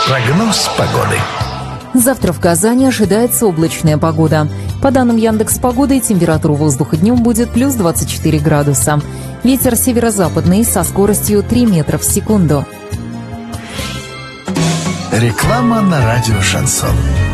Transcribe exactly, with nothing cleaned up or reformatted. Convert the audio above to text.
Прогноз погоды. Завтра в Казани ожидается облачная погода. По данным Яндекс.Погоды, температура воздуха днем будет плюс двадцать четыре градуса. Ветер северо-западный со скоростью три метра в секунду. Реклама на радио «Шансон».